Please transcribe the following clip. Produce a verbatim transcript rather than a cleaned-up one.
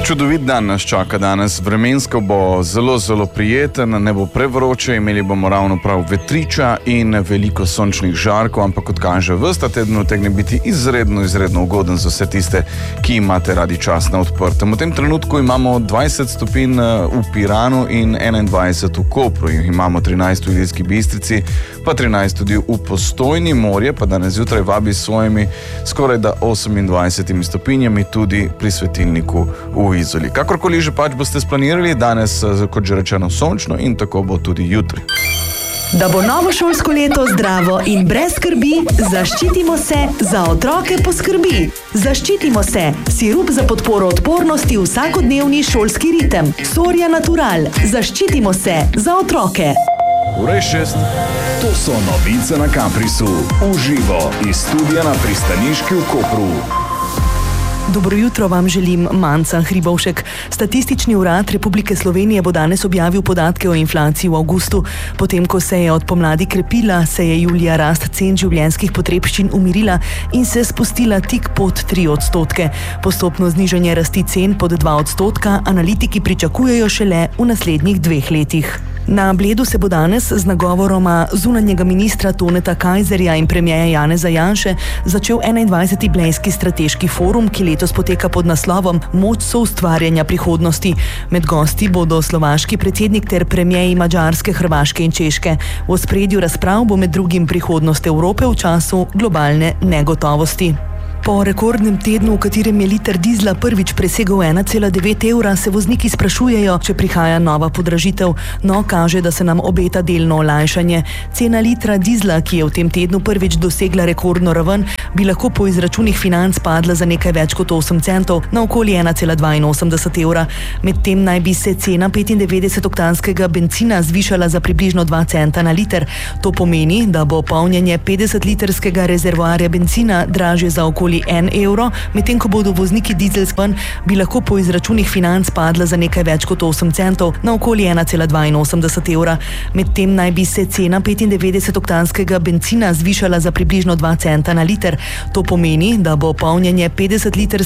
Čudovit dan nas čaka danes. Vremensko bo zelo, zelo prijeten, ne bo prevroče, imeli bomo ravno prav vetriča in veliko sončnih žarkov, ampak kot kaže, ves ta teden utegne biti izredno, izredno ugoden za vse tiste, ki imate radi čas na odprtem. V tem trenutku imamo dvajset stopinj v Piranu in enaindvajset v Kopru. Imamo trinajst v Ilirski Bistrici, pa trinajst tudi v Postojni. Morje pa danes zjutraj vabi s svojimi skoraj da osemindvajsetimi stopinjami tudi pri svetilniku v Izoli. Kakorkoli že pač boste splanirali, danes, kot že rečeno, sončno in tako bo tudi jutri. Da bo novo šolsko leto zdravo in brez skrbi, zaščitimo se, za otroke poskrbi. Zaščitimo se, sirup za podporo odpornosti v vsakodnevni šolski ritem. Soria Natural, zaščitimo se, za otroke. Urej šest. To so novice na Kaprisu. Uživo iz studia na Pristaniški v Kopru. Dobro jutro vam želim, Manca Hribovšek. Statistični urad Republike Slovenije bo danes objavil podatke o inflaciji v avgustu. Potem, ko se je od pomladi krepila, se je julija rast cen življenjskih potrebščin umirila in se spustila tik pod tri odstotke. Postopno znižanje rasti cen pod dva odstotka analitiki pričakujejo šele v naslednjih dveh letih. Na Bledu se bo danes z nagovoroma zunanjega ministra Toneta Kajzerja in premierja Janeza Janše začel enaindvajseti Blejski strateški forum, ki letos poteka pod naslovom Moč soustvarjanja prihodnosti. Med gosti bodo slovaški predsednik ter premierji Madžarske, Hrvaške in Češke. V ospredju razprav bo med drugim prihodnost Evrope v času globalne negotovosti. Po rekordnem tednu, v katerem je liter dizla prvič presegel ena cela devet evra, se vozniki sprašujejo, če prihaja nova podražitev. No, kaže, da se nam obeta delno olajšanje. Cena litra dizla, ki je v tem tednu prvič dosegla rekordno raven, bi lahko po izračunih Financ padla za nekaj več kot osem centov, na okoli ena cela dvainosemdeset evra. Medtem naj bi se cena petindevetdesetoktanskega bencina zvišala za približno dva centa na liter. To pomeni, da bo polnjenje petdesetlitrskega rezervoarja bencina dražje za okoli en evro, medtem ko bodo vozniki dizelskih, bi lahko po izračunih Financ padla za nekaj več kot osem centov, na okoli ena cela dvainosemdeset evra. Medtem naj bi se cena petindevetdesetoktanskega bencina zvišala za približno dva centa na liter. To pomeni, da bo polnjenje petdesetlitrskega